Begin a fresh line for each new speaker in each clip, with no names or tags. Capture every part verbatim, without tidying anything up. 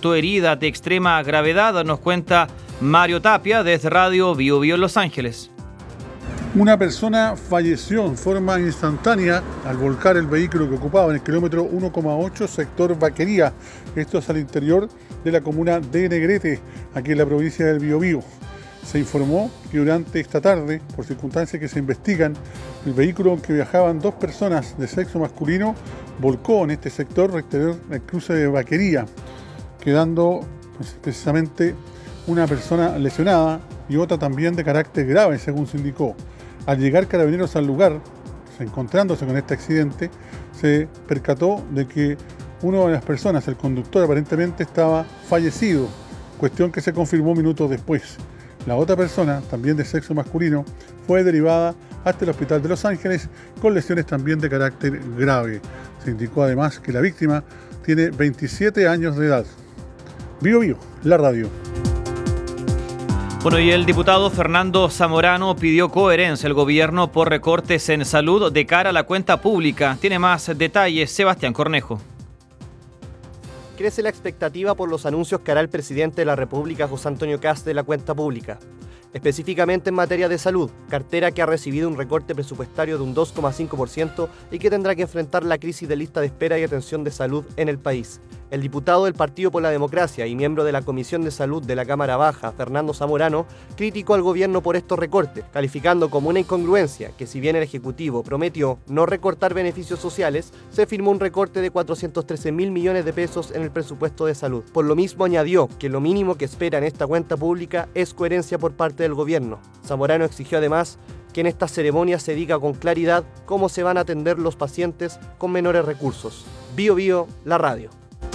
resultó herida de extrema gravedad, nos cuenta Mario Tapia desde Radio Bio Bio en Los Ángeles.
Una persona falleció en forma instantánea al volcar el vehículo que ocupaba en el kilómetro uno coma ocho, sector Vaquería. Esto es al interior de la comuna de Negrete, aquí en la provincia del Biobío. Se informó que durante esta tarde, por circunstancias que se investigan, el vehículo en que viajaban dos personas de sexo masculino volcó en este sector, exterior del cruce de Vaquería, quedando pues, precisamente una persona lesionada y otra también de carácter grave, según se indicó. Al llegar Carabineros al lugar, encontrándose con este accidente, se percató de que una de las personas, el conductor, aparentemente estaba fallecido, cuestión que se confirmó minutos después. La otra persona, también de sexo masculino, fue derivada hasta el hospital de Los Ángeles con lesiones también de carácter grave. Se indicó además que la víctima tiene veintisiete años de edad. Bio Bio, la radio.
Bueno, y el diputado Fernando Zamorano pidió coherencia al gobierno por recortes en salud de cara a la cuenta pública. Tiene más detalles Sebastián Cornejo.
Crece la expectativa por los anuncios que hará el presidente de la República, José Antonio Kast, de la cuenta pública. Específicamente en materia de salud, cartera que ha recibido un recorte presupuestario de un dos coma cinco por ciento y que tendrá que enfrentar la crisis de lista de espera y atención de salud en el país. El diputado del Partido por la Democracia y miembro de la Comisión de Salud de la Cámara Baja, Fernando Zamorano, criticó al gobierno por estos recortes, calificando como una incongruencia que si bien el Ejecutivo prometió no recortar beneficios sociales, se firmó un recorte de cuatrocientos trece mil millones de pesos en el presupuesto de salud. Por lo mismo añadió que lo mínimo que espera en esta cuenta pública es coherencia por parte del gobierno. Zamorano exigió además que en estas ceremonias se diga con claridad cómo se van a atender los pacientes con menores recursos. Bio Bio, la radio.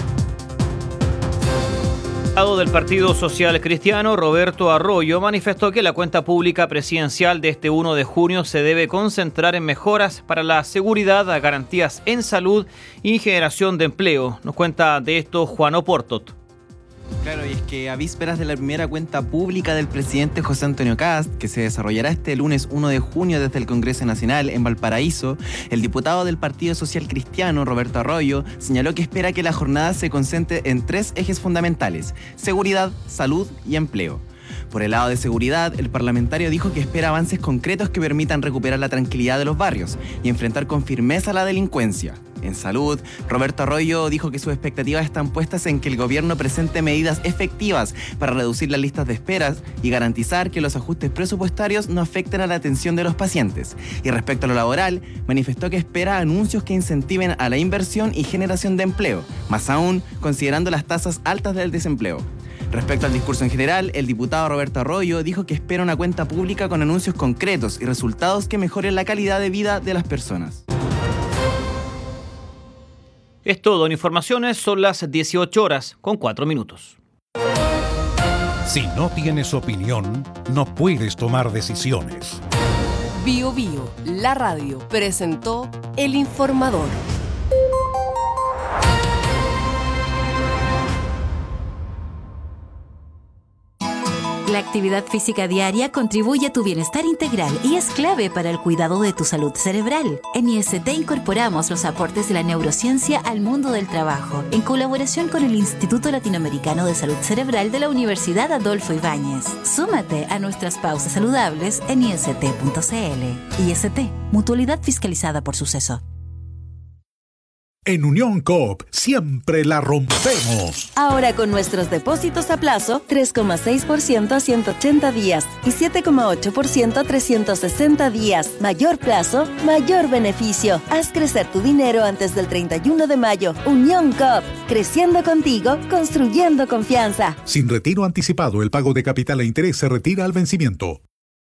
Del Partido Social Cristiano, Roberto Arroyo, manifestó que la cuenta pública presidencial de este uno de junio se debe concentrar en mejoras para la seguridad, garantías en salud y generación de empleo. Nos cuenta de esto Juan Oportot.
Claro, y es que a vísperas de la primera cuenta pública del presidente José Antonio Kast, que se desarrollará este lunes uno de junio desde el Congreso Nacional en Valparaíso, el diputado del Partido Social Cristiano, Roberto Arroyo, señaló que espera que la jornada se concentre en tres ejes fundamentales: seguridad, salud y empleo. Por el lado de seguridad, el parlamentario dijo que espera avances concretos que permitan recuperar la tranquilidad de los barrios y enfrentar con firmeza la delincuencia. En salud, Roberto Arroyo dijo que sus expectativas están puestas en que el gobierno presente medidas efectivas para reducir las listas de esperas y garantizar que los ajustes presupuestarios no afecten a la atención de los pacientes. Y respecto a lo laboral, manifestó que espera anuncios que incentiven a la inversión y generación de empleo, más aún considerando las tasas altas del desempleo. Respecto al discurso en general, el diputado Roberto Arroyo dijo que espera una cuenta pública con anuncios concretos y resultados que mejoren la calidad de vida de las personas.
Es todo en informaciones, son las dieciocho horas con cuatro minutos.
Si no tienes opinión, no puedes tomar decisiones.
Bio Bio, la radio, presentó El Informador.
La actividad física diaria contribuye a tu bienestar integral y es clave para el cuidado de tu salud cerebral. En I S T incorporamos los aportes de la neurociencia al mundo del trabajo, en colaboración con el Instituto Latinoamericano de Salud Cerebral de la Universidad Adolfo Ibáñez. Súmate a nuestras pausas saludables en I S T punto C L. I S T, mutualidad fiscalizada por Suceso.
En Unión Coop siempre la rompemos.
Ahora con nuestros depósitos a plazo, tres coma seis por ciento a ciento ochenta días y siete coma ocho por ciento a trescientos sesenta días. Mayor plazo, mayor beneficio. Haz crecer tu dinero antes del treinta y uno de mayo. Unión Coop, creciendo contigo, construyendo confianza.
Sin retiro anticipado, el pago de capital e interés se retira al vencimiento.